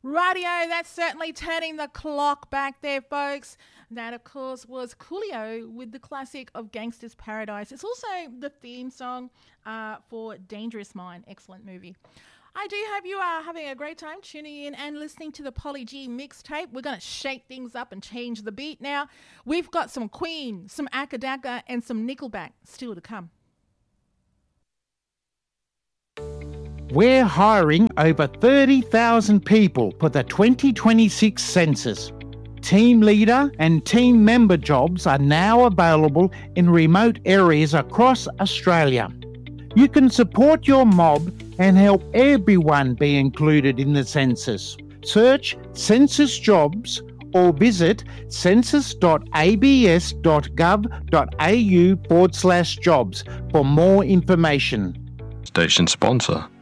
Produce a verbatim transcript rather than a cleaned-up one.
Radio, that's certainly turning the clock back there, folks. That, of course, was Coolio with the classic of Gangster's Paradise. It's also the theme song uh, for Dangerous Mind. Excellent movie. I do hope you are having a great time tuning in and listening to the Polly G mixtape. We're going to shake things up and change the beat now. We've got some Queen, some Akadaka, and some Nickelback still to come. We're hiring over thirty thousand people for the twenty twenty-six census. Team leader and team member jobs are now available in remote areas across Australia. You can support your mob and help everyone be included in the census. Search Census Jobs or visit census.abs.gov.au forward slash jobs for more information. Station sponsor.